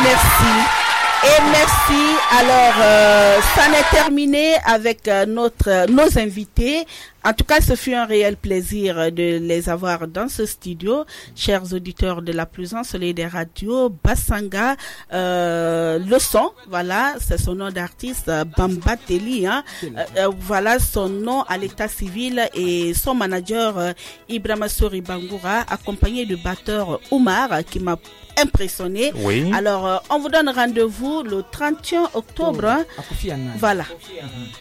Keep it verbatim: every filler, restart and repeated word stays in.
merci. Et merci. Alors, euh, ça n'est terminé avec euh, notre, euh, nos invités. En tout cas, ce fut un réel plaisir de les avoir dans ce studio. Chers auditeurs de la plus ensoleillée des radios, Bassanga, euh, le son, voilà, c'est son nom d'artiste, Bamba Teli, hein. Euh, euh, voilà son nom à l'état civil et son manager, euh, Ibrahima Sori Bangoura, accompagné du batteur Oumar, qui m'a impressionné. Oui. Alors, euh, on vous donne rendez-vous le trente et un octobre. Hein. Voilà.